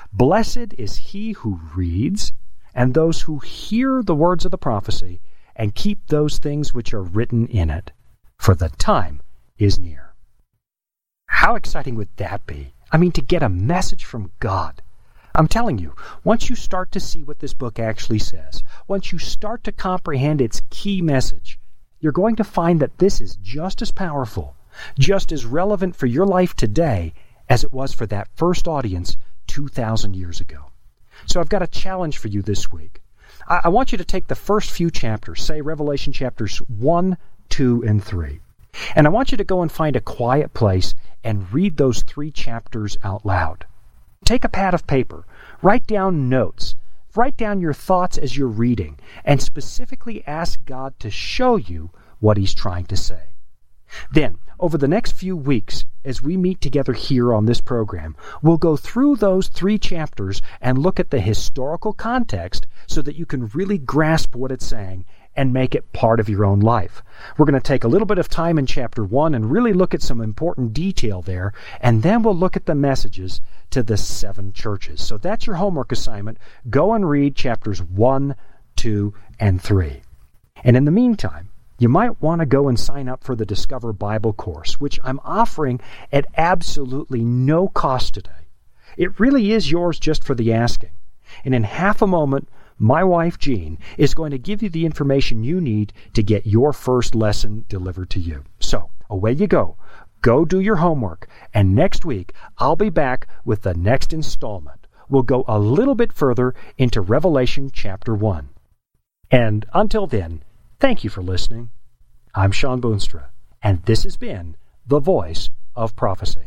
Blessed is he who reads, and those who hear the words of the prophecy, and keep those things which are written in it, for the time is near. How exciting would that be? I mean, to get a message from God. I'm telling you, once you start to see what this book actually says, once you start to comprehend its key message, you're going to find that this is just as powerful, just as relevant for your life today as it was for that first audience 2,000 years ago. So I've got a challenge for you this week. I want you to take the first few chapters, say Revelation chapters 1, 2, and 3. And I want you to go and find a quiet place and read those 3 chapters out loud. Take a pad of paper, write down notes, write down your thoughts as you're reading, and specifically ask God to show you what He's trying to say. Then, over the next few weeks, as we meet together here on this program, we'll go through those 3 chapters and look at the historical context so that you can really grasp what it's saying and make it part of your own life. We're going to take a little bit of time in chapter 1 and really look at some important detail there, and then we'll look at the messages to the 7 churches. So that's your homework assignment. Go and read chapters 1, 2, and 3. And in the meantime, you might want to go and sign up for the Discover Bible course, which I'm offering at absolutely no cost today. It really is yours just for the asking. And in half a moment, my wife, Jean, is going to give you the information you need to get your first lesson delivered to you. So, away you go. Go do your homework. And next week, I'll be back with the next installment. We'll go a little bit further into Revelation chapter 1. And until then, thank you for listening. I'm Sean Boonstra, and this has been The Voice of Prophecy.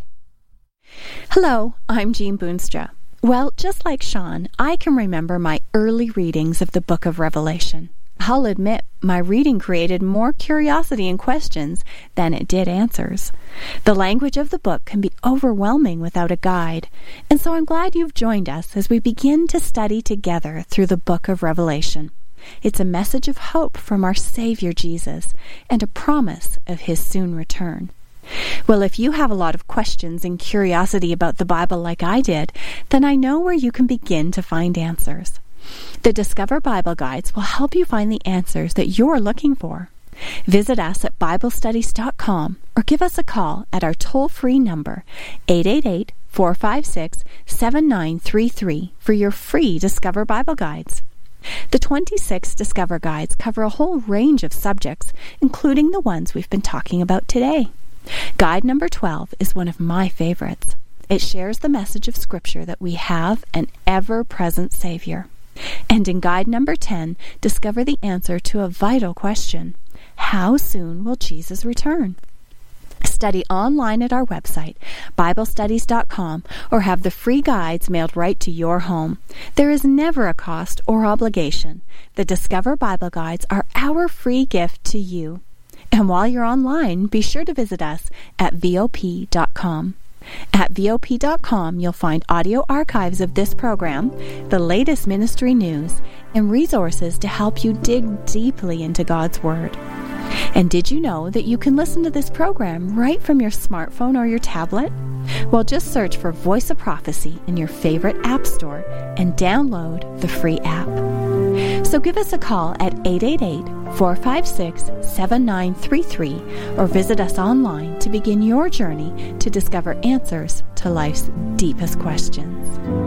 Hello, I'm Jean Boonstra. Well, just like Sean, I can remember my early readings of the book of Revelation. I'll admit, my reading created more curiosity and questions than it did answers. The language of the book can be overwhelming without a guide, and so I'm glad you've joined us as we begin to study together through the book of Revelation. It's a message of hope from our Savior Jesus and a promise of His soon return. Well, if you have a lot of questions and curiosity about the Bible like I did, then I know where you can begin to find answers. The Discover Bible Guides will help you find the answers that you're looking for. Visit us at BibleStudies.com or give us a call at our toll-free number, 888-456-7933, for your free Discover Bible Guides. The 26 Discover Guides cover a whole range of subjects, including the ones we've been talking about today. Guide number 12 is one of my favorites. It shares the message of Scripture that we have an ever-present Savior. And in Guide number 10, discover the answer to a vital question: how soon will Jesus return? Study online at our website, BibleStudies.com, or have the free guides mailed right to your home. There is never a cost or obligation. The Discover Bible Guides are our free gift to you. And while you're online, be sure to visit us at VOP.com. At VOP.com, you'll find audio archives of this program, the latest ministry news, and resources to help you dig deeply into God's Word. And did you know that you can listen to this program right from your smartphone or your tablet? Well, just search for Voice of Prophecy in your favorite app store and download the free app. So give us a call at 888-456-7933 or visit us online to begin your journey to discover answers to life's deepest questions.